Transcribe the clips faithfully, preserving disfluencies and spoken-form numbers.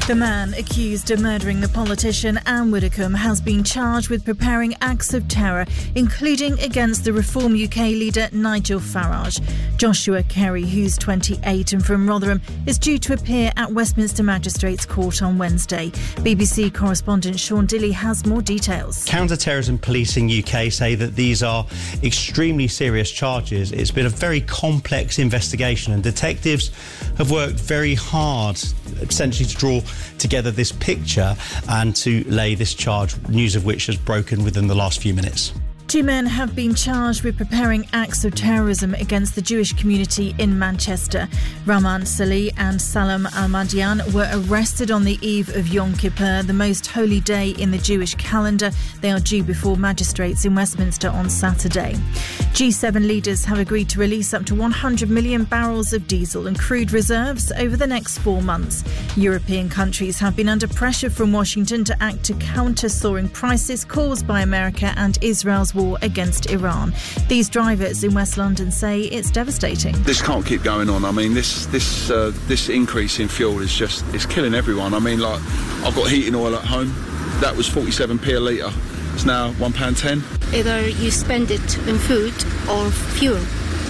The man accused of murdering the politician Anne Widdecombe has been charged with preparing acts of terror, including against the Reform U K leader Nigel Farage. Joshua Kerry, who's twenty-eight and from Rotherham, is due to appear at Westminster Magistrates Court on Wednesday. B B C correspondent Sean Dilley has more details. Counter-Terrorism Policing U K say that these are extremely serious charges. It's been a very complex investigation and detectives have worked very hard essentially to draw together this picture and to lay this charge, news of which has broken within the last few minutes. Two men have been charged with preparing acts of terrorism against the Jewish community in Manchester. Rahman Salih and Salam Al-Madian were arrested on the eve of Yom Kippur, the most holy day in the Jewish calendar. They are due before magistrates in Westminster on Saturday. G seven leaders have agreed to release up to one hundred million barrels of diesel and crude reserves over the next four months. European countries have been under pressure from Washington to act to counter soaring prices caused by America and Israel's war against Iran. These drivers in West London say it's devastating. This can't keep going on. I mean, this this uh, this increase in fuel is just it's killing everyone. I mean, like, I've got heating oil at home. That was forty-seven p a litre. It's now one pound ten. Either you spend it in food or fuel.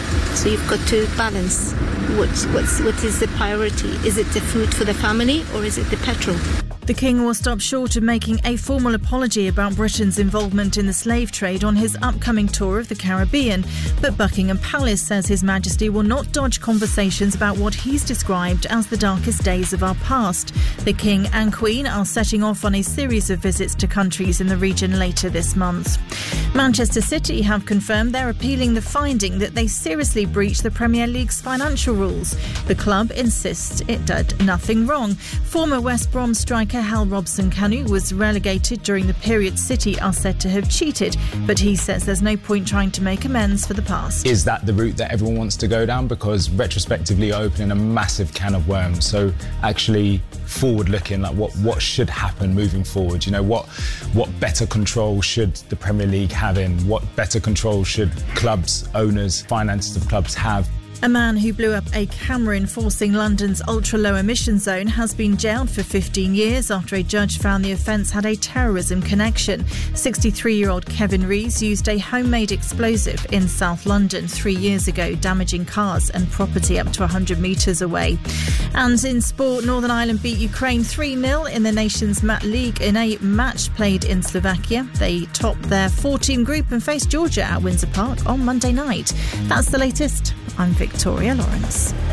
So you've got to balance what what's what is the priority. Is it the food for the family or is it the petrol? The King will stop short of making a formal apology about Britain's involvement in the slave trade on his upcoming tour of the Caribbean. But Buckingham Palace says His Majesty will not dodge conversations about what he's described as the darkest days of our past. The King and Queen are setting off on a series of visits to countries in the region later this month. Manchester City have confirmed they're appealing the finding that they seriously breached the Premier League's financial rules. The club insists it did nothing wrong. Former West Brom striker Hal Robson-Kanu was relegated during the period City are said to have cheated, but he says there's no point trying to make amends for the past. Is that the route that everyone wants to go down? Because retrospectively opening a massive can of worms. So actually forward-looking, like what, what should happen moving forward? You know, what what better control should the Premier League have in? What better control should clubs, owners, finances of clubs have? A man who blew up a camera enforcing London's ultra-low emission zone has been jailed for fifteen years after a judge found the offence had a terrorism connection. sixty-three-year-old Kevin Rees used a homemade explosive in South London three years ago, damaging cars and property up to one hundred metres away. And in sport, Northern Ireland beat Ukraine three nil in the nation's Mat League in a match played in Slovakia. They topped their four-team group and faced Georgia at Windsor Park on Monday night. That's the latest. I'm Victoria Lawrence.